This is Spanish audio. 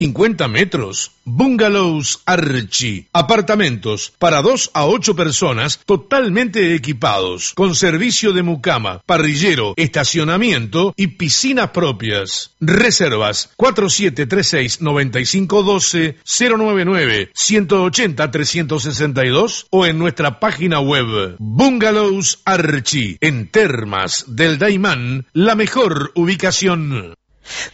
50 metros. Bungalows Archie. Apartamentos para 2 a 8 personas totalmente equipados, con servicio de mucama, parrillero, estacionamiento y piscinas propias. Reservas 4736-9512, 099-180-362 o en nuestra página web. Bungalows Archie, en Termas del Daymán, la mejor ubicación.